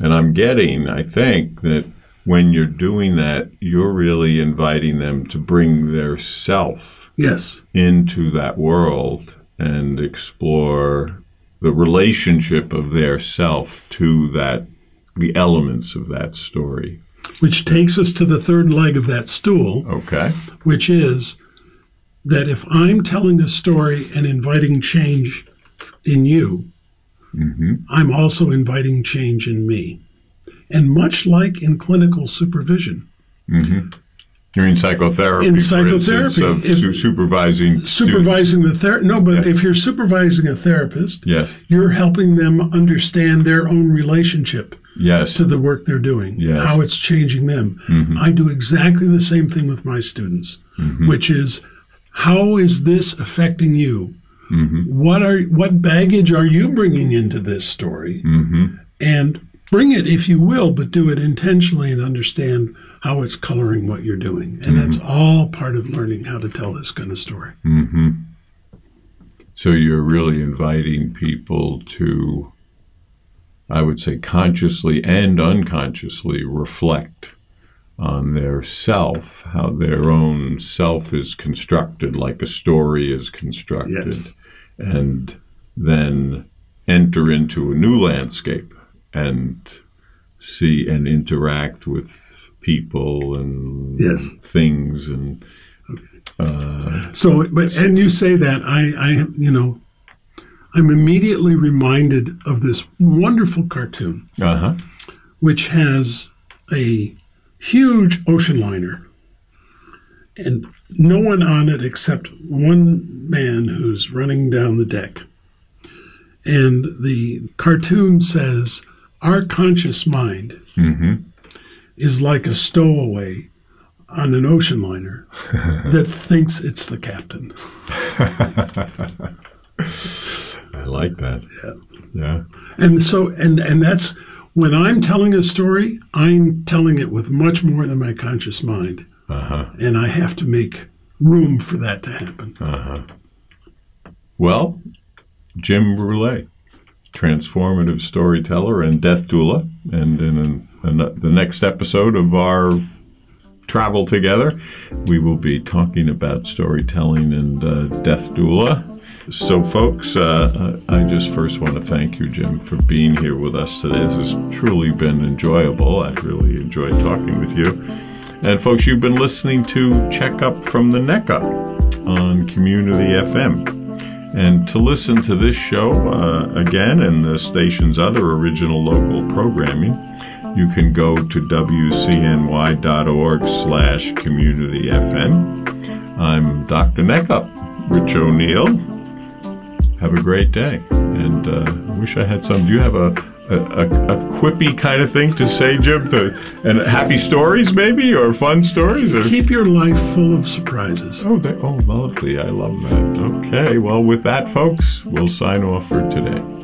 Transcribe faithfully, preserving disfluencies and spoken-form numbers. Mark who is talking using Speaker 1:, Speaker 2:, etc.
Speaker 1: And I'm getting, I think, that when you're doing that, you're really inviting them to bring their self
Speaker 2: yes.
Speaker 1: into that world and explore the relationship of their self to that, the elements of that story.
Speaker 2: Which takes us to the third leg of that stool.
Speaker 1: Okay.
Speaker 2: Which is that if I'm telling a story and inviting change in you,
Speaker 1: mm-hmm.
Speaker 2: I'm also inviting change in me. And much like in clinical supervision.
Speaker 1: Mm-hmm. You're in psychotherapy,
Speaker 2: in psychotherapy,
Speaker 1: for instance, of
Speaker 2: if,
Speaker 1: su- supervising
Speaker 2: supervising
Speaker 1: students.
Speaker 2: the therapist. No, but
Speaker 1: yes.
Speaker 2: if you're supervising a therapist,
Speaker 1: yes.
Speaker 2: you're helping them understand their own relationship
Speaker 1: yes.
Speaker 2: to the work they're doing,
Speaker 1: yes.
Speaker 2: how it's changing them.
Speaker 1: Mm-hmm.
Speaker 2: I do exactly the same thing with my students,
Speaker 1: mm-hmm.
Speaker 2: which is, how is this affecting you?
Speaker 1: Mm-hmm.
Speaker 2: What are what baggage are you bringing into this story?
Speaker 1: Mm-hmm.
Speaker 2: And bring it, if you will, but do it intentionally and understand how it's coloring what you're doing. And mm-hmm. that's all part of learning how to tell this kind of story.
Speaker 1: Mm-hmm. So you're really inviting people to, I would say, consciously and unconsciously reflect on their self, how their own self is constructed, like a story is constructed,
Speaker 2: yes.
Speaker 1: and then enter into a new landscape and see and interact with people and
Speaker 2: yes.
Speaker 1: things and
Speaker 2: okay.
Speaker 1: uh,
Speaker 2: so but and you say that I I you know I'm immediately reminded of this wonderful cartoon
Speaker 1: uh-huh.
Speaker 2: which has a huge ocean liner and no one on it except one man who's running down the deck, and the cartoon says our conscious mind
Speaker 1: mm-hmm.
Speaker 2: is like a stowaway on an ocean liner that thinks it's the captain.
Speaker 1: I like that.
Speaker 2: Yeah.
Speaker 1: Yeah.
Speaker 2: And so, and, and that's, when I'm telling a story, I'm telling it with much more than my conscious mind.
Speaker 1: Uh-huh.
Speaker 2: And I have to make room for that to happen.
Speaker 1: Uh-huh. Well, Jim Brule, transformative storyteller and death doula. And in an, an, the next episode of our travel together, we will be talking about storytelling and uh, death doula. So, folks, uh, I just first want to thank you, Jim, for being here with us today. This has truly been enjoyable. I've really enjoyed talking with you. And, folks, you've been listening to Check Up from the Neck Up on Community F M. And to listen to this show uh, again and the station's other original local programming, you can go to W C N Y dot org slash community F M. I'm Doctor Neckup, Rich O'Neill. Have a great day. And uh, I wish I had some. Do you have a, a, a, a quippy kind of thing to say, Jim? To, and happy stories, maybe, or fun stories? Or?
Speaker 2: Keep your life full of surprises.
Speaker 1: Oh, they, oh, lovely. I love that. Okay. Well, with that, folks, we'll sign off for today.